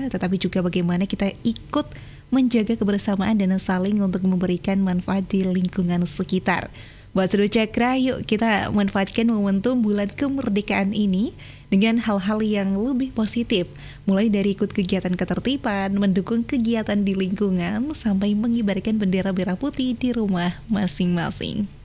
kita, tetapi juga bagaimana kita ikut menjaga kebersamaan dan saling untuk memberikan manfaat di lingkungan sekitar. Buat Seru Cakra, yuk kita manfaatkan momentum bulan kemerdekaan ini dengan hal-hal yang lebih positif. Mulai dari ikut kegiatan ketertiban, mendukung kegiatan di lingkungan, sampai mengibarkan bendera merah putih di rumah masing-masing.